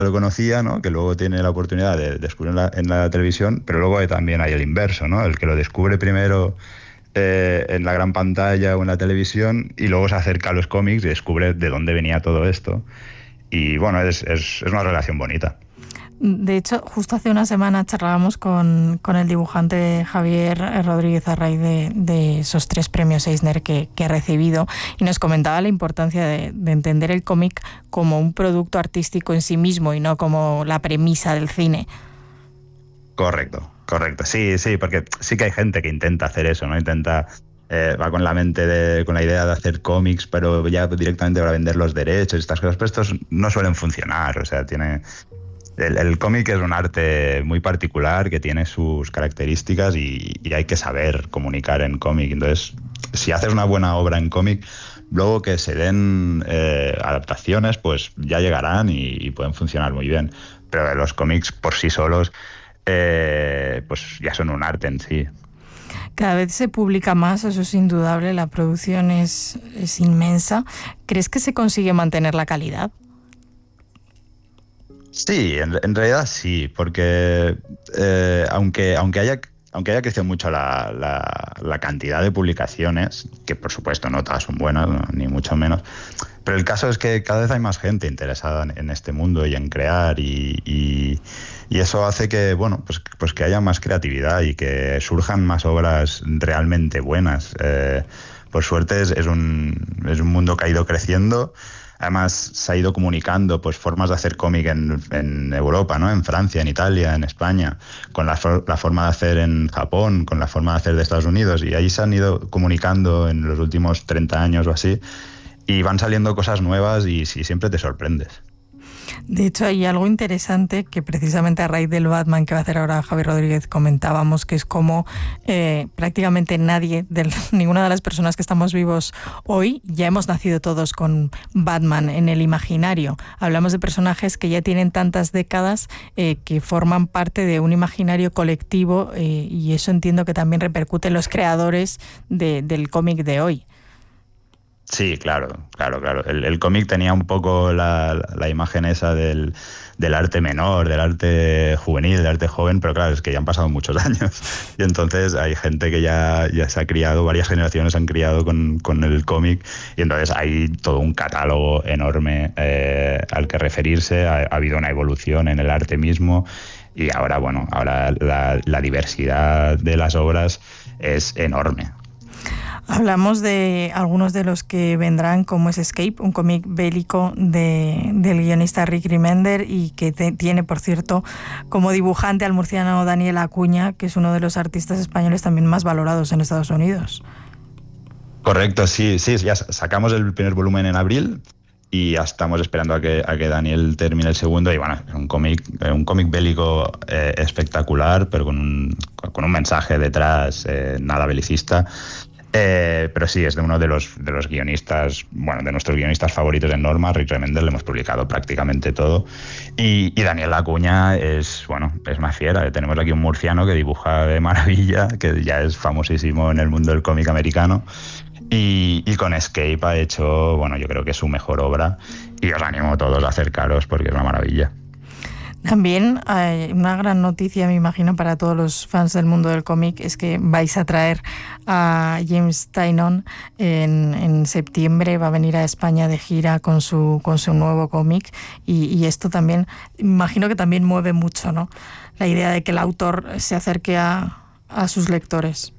lo conocía, ¿no? Que luego tiene la oportunidad de descubrirlo en la televisión, pero luego también hay el inverso, ¿no? El que lo descubre primero en la gran pantalla o en la televisión y luego se acerca a los cómics y descubre de dónde venía todo esto. Y bueno, es una relación bonita. De hecho, justo hace una semana charlábamos con el dibujante Javier Rodríguez a raíz de esos 3 premios Eisner que ha recibido, y nos comentaba la importancia de entender el cómic como un producto artístico en sí mismo y no como la premisa del cine. Correcto. Sí, porque sí que hay gente que intenta hacer eso, ¿no? Va con la mente con la idea de hacer cómics, pero ya directamente para vender los derechos y estas cosas, pero estos no suelen funcionar, o sea, el cómic es un arte muy particular que tiene sus características y hay que saber comunicar en cómic. Entonces, si haces una buena obra en cómic, luego que se den adaptaciones, pues ya llegarán y pueden funcionar muy bien. Pero los cómics por sí solos, pues ya son un arte en sí. Cada vez se publica más, eso es indudable, la producción es inmensa. ¿Crees que se consigue mantener la calidad? Sí, en realidad sí, porque aunque haya crecido mucho la cantidad de publicaciones, que por supuesto no todas son buenas, no, ni mucho menos, pero el caso es que cada vez hay más gente interesada en este mundo y en crear y eso hace que, bueno, pues que haya más creatividad y que surjan más obras realmente buenas. Por suerte es un mundo que ha ido creciendo. Además, se ha ido comunicando pues formas de hacer cómic en Europa, ¿no? En Francia, en Italia, en España, con la forma de hacer en Japón, con la forma de hacer de Estados Unidos. Y ahí se han ido comunicando en los últimos 30 años o así. Y van saliendo cosas nuevas y siempre te sorprendes. De hecho, hay algo interesante que precisamente a raíz del Batman que va a hacer ahora Javier Rodríguez comentábamos, que es como prácticamente nadie, ninguna de las personas que estamos vivos hoy, ya hemos nacido todos con Batman en el imaginario. Hablamos de personajes que ya tienen tantas décadas que forman parte de un imaginario colectivo y eso entiendo que también repercute en los creadores del cómic de hoy. Sí, claro. El cómic tenía un poco la imagen esa del arte menor, del arte juvenil, del arte joven, pero claro, es que ya han pasado muchos años. Y entonces hay gente que ya se ha criado, varias generaciones han criado con el cómic, y entonces hay todo un catálogo enorme al que referirse. Ha habido una evolución en el arte mismo, y ahora la diversidad de las obras es enorme. Hablamos de algunos de los que vendrán, como es Escape, un cómic bélico del guionista Rick Remender y que tiene, por cierto, como dibujante al murciano Daniel Acuña, que es uno de los artistas españoles también más valorados en Estados Unidos. Correcto, sí, ya sacamos el primer volumen en abril y ya estamos esperando a que Daniel termine el segundo. Y bueno, es un cómic bélico espectacular, pero con un mensaje detrás nada belicista. Pero sí, es de uno de los guionistas, bueno, de nuestros guionistas favoritos en Norma, Rick Remender. Le hemos publicado prácticamente todo. Y Daniel Acuña es más fiera. Tenemos aquí un murciano que dibuja de maravilla, que ya es famosísimo en el mundo del cómic americano. Y con Escape ha hecho, yo creo que es su mejor obra. Y os animo a todos a acercaros porque es una maravilla. También hay una gran noticia, me imagino, para todos los fans del mundo del cómic, es que vais a traer a James Tynion en septiembre. Va a venir a España de gira con su nuevo cómic y esto también, imagino que también mueve mucho, ¿no? La idea de que el autor se acerque a sus lectores.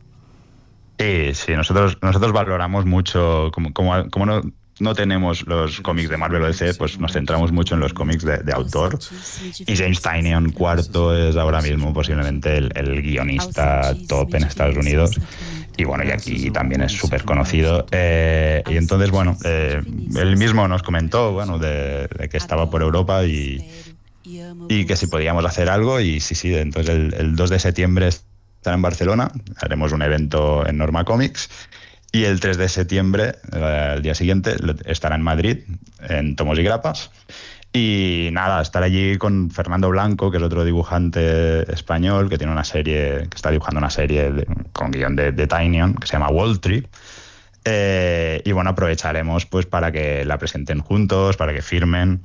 Sí, nosotros valoramos mucho, como no tenemos los cómics de Marvel o DC, pues nos centramos mucho en los cómics de autor. Y James Tynion IV es ahora mismo posiblemente el guionista top en Estados Unidos. Y y aquí también es súper conocido. Y entonces, él mismo nos comentó, de que estaba por Europa y que si podíamos hacer algo. Y sí, entonces el 2 de septiembre estará en Barcelona, haremos un evento en Norma Comics. Y el 3 de septiembre, el día siguiente, estará en Madrid, en Tomos y Grapas. Y nada, estar allí con Fernando Blanco, que es otro dibujante español, que tiene que está dibujando una serie con guión de Tynion, que se llama Wall Tree. Y aprovecharemos pues para que la presenten juntos, para que firmen.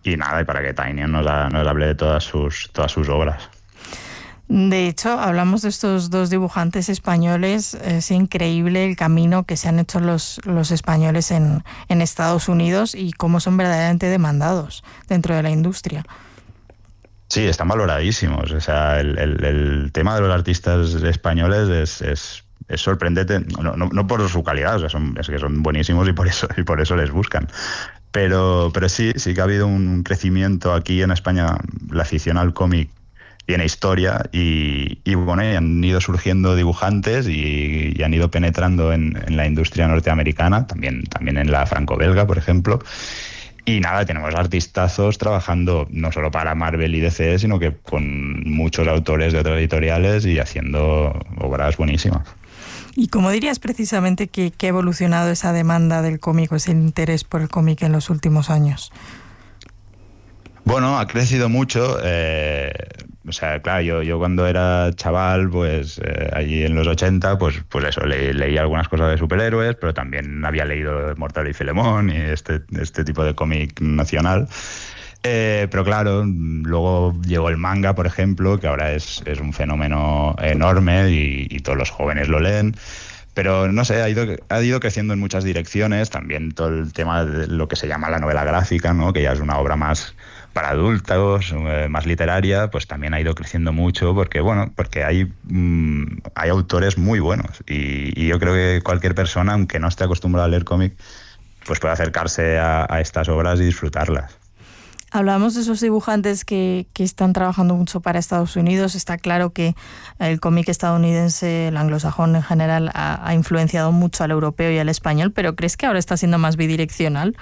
y nada, y para que Tynion nos hable de todas sus obras. De hecho, hablamos de estos dos dibujantes españoles. Es increíble el camino que se han hecho los españoles en Estados Unidos y cómo son verdaderamente demandados dentro de la industria. Sí, están valoradísimos. O sea, el tema de los artistas españoles es sorprendente, no por su calidad, o sea, es que son buenísimos y por eso les buscan. Pero sí que ha habido un crecimiento aquí en España. La afición al cómic tiene historia y bueno, y han ido surgiendo dibujantes y han ido penetrando en la industria norteamericana, también en la franco-belga, por ejemplo. Y nada, tenemos artistazos trabajando no solo para Marvel y DC, sino que con muchos autores de otras editoriales y haciendo obras buenísimas. ¿Y cómo dirías precisamente que ha evolucionado esa demanda del cómic o ese interés por el cómic en los últimos años? Bueno, ha crecido mucho. O sea, claro, yo cuando era chaval, pues allí en los 80, pues eso, leí algunas cosas de superhéroes, pero también había leído Mortadelo y Filemón y este tipo de cómic nacional. Pero claro, luego llegó el manga, por ejemplo, que ahora es un fenómeno enorme y todos los jóvenes lo leen. Pero no sé, ha ido creciendo en muchas direcciones. También todo el tema de lo que se llama la novela gráfica, ¿no? Que ya es una obra más para adultos, más literaria, pues también ha ido creciendo mucho porque hay autores muy buenos y yo creo que cualquier persona, aunque no esté acostumbrada a leer cómic, pues puede acercarse a estas obras y disfrutarlas. Hablábamos de esos dibujantes que están trabajando mucho para Estados Unidos. Está claro que el cómic estadounidense, el anglosajón en general, ha influenciado mucho al europeo y al español, pero ¿crees que ahora está siendo más bidireccional?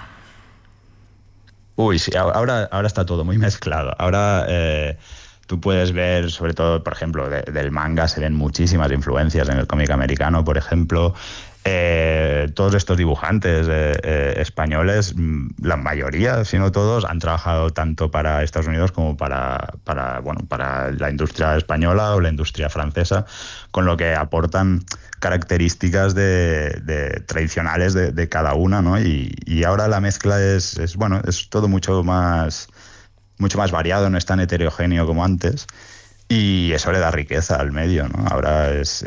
Uy, sí, ahora está todo muy mezclado. Ahora tú puedes ver, sobre todo, por ejemplo, del manga se ven muchísimas influencias en el cómic americano, por ejemplo. Todos estos dibujantes españoles, la mayoría, si no todos, han trabajado tanto para Estados Unidos como para la industria española o la industria francesa, con lo que aportan características tradicionales de cada una, ¿no? Y ahora la mezcla es todo mucho más variado, no es tan heterogéneo como antes. Y eso le da riqueza al medio, ¿no? Ahora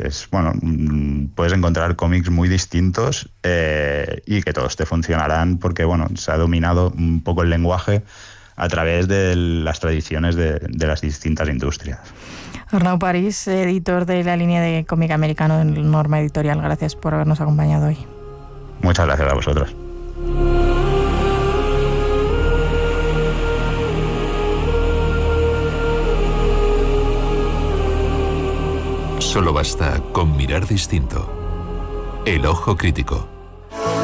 puedes encontrar cómics muy distintos y que todos te funcionarán porque, se ha dominado un poco el lenguaje a través de las tradiciones de las distintas industrias. Arnau París, editor de la línea de cómic americano en Norma Editorial, gracias por habernos acompañado hoy. Muchas gracias a vosotros. Solo basta con mirar distinto. El ojo crítico.